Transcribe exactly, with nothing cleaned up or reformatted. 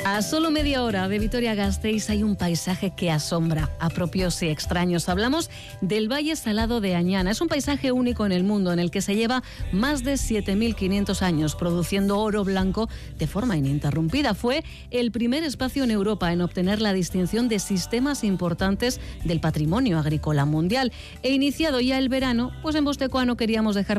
A solo media hora de Vitoria-Gasteiz hay un paisaje que asombra a propios y extraños. Hablamos del Valle Salado de Añana. Es un paisaje único en el mundo en el que se lleva más de siete mil quinientos años produciendo oro blanco de forma ininterrumpida. Fue el primer espacio en Europa en obtener la distinción de sistemas importantes del patrimonio agrícola mundial. E iniciado ya el verano, pues en Bostecoa no queríamos dejar